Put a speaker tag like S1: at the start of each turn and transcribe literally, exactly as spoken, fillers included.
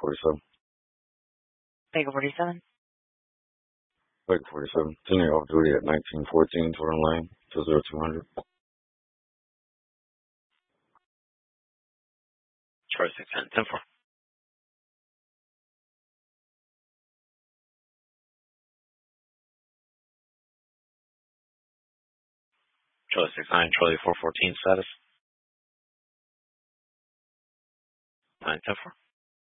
S1: forty-seven.
S2: Baker forty-seven.
S1: Baker forty-seven. Continue off duty at nineteen fourteen Jordan Lane, two zero two hundred.
S3: Charlie six ten, ten four. Charlie six nine, Charlie four fourteen status. nine ten four.